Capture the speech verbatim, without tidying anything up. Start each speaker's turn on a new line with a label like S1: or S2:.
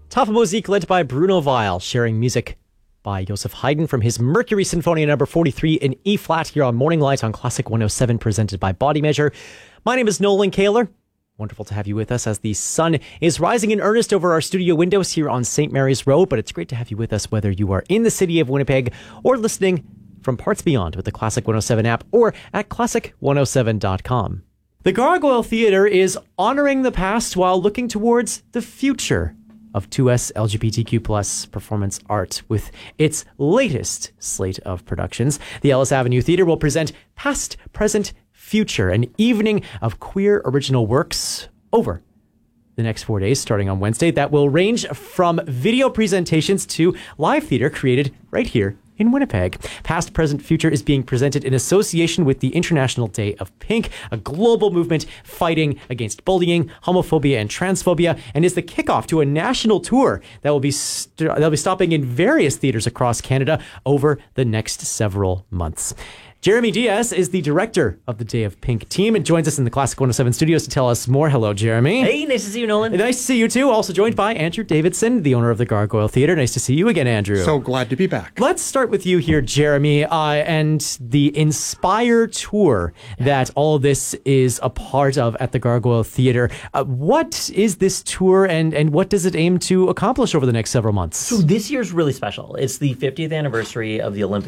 S1: Tafel Musik led by Bruno Weil, sharing music by Joseph Haydn from his Mercury Sinfonia number forty-three in E flat here on Morning Light on Classic one oh seven, presented by Body Measure. My name is Nolan Kaler. Wonderful to have you with us as the sun is rising in earnest over our studio windows here on Saint Mary's Road, but it's great to have you with us whether you are in the city of Winnipeg or listening from parts beyond with the Classic one oh seven app or at classic one oh seven dot com. The Gargoyle Theatre is honoring the past while looking towards the future of two S L G B T Q plus performance art with its latest slate of productions. The Ellis Avenue Theatre will present Past, Present, Future, an evening of queer original works over the next four days, starting on Wednesday, that will range from video presentations to live theatre created right here in Winnipeg. Past, Present, Future is being presented in association with the International Day of Pink, a global movement fighting against bullying, homophobia, and transphobia, and is the kickoff to a national tour that will be st- they'll be stopping in various theaters across Canada over the next several months. Jeremy Diaz is the director of the Day of Pink team and joins us in the Classic one oh seven studios to tell us more. Hello, Jeremy.
S2: Hey, nice to see you, Nolan.
S1: Nice to see you, too. Also joined by Andrew Davidson, the owner of the Gargoyle Theatre. Nice to see you again, Andrew.
S3: So glad to be back.
S1: Let's start with you here, Jeremy, uh, and the Inspire Tour yeah. that all of this is a part of at the Gargoyle Theatre. Uh, what is this tour, and, and what does it aim to accomplish over the next several months?
S2: So this year's really special. It's the fiftieth anniversary of the Olympic